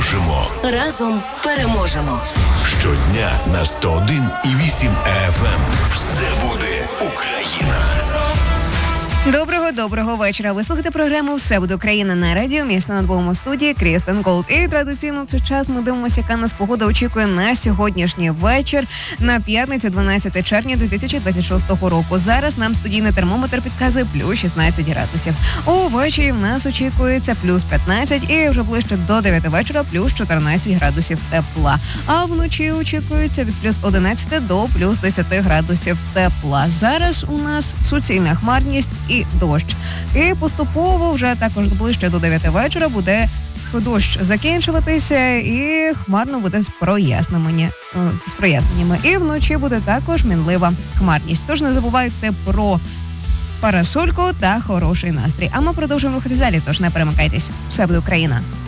дружимо. Разом переможемо. Щодня на 101,8 FM. Все буде Україна. Доброго вечора. Ви слухаєте програму «Все буде Україна» на радіо «Місто над Богом» у студії Крістен Голд. І традиційно в цей час ми дивимося, яка нас погода очікує на сьогоднішній вечір, на п'ятницю, 12 червня 2026 року. Зараз нам студійний термометр підказує плюс 16 градусів. Увечері в нас очікується плюс 15 і вже ближче до 9 вечора плюс 14 градусів тепла. А вночі очікується від плюс 11 до плюс 10 градусів тепла. Зараз у нас суцільна хмарність і дощ. І поступово вже також ближче до 9 вечора буде дощ закінчуватися і хмарно буде з проясненнями. І вночі буде також мінлива хмарність. Тож не забувайте про парасольку та хороший настрій. А ми продовжуємо рухатись далі, тож не перемикайтесь. Все буде Україна.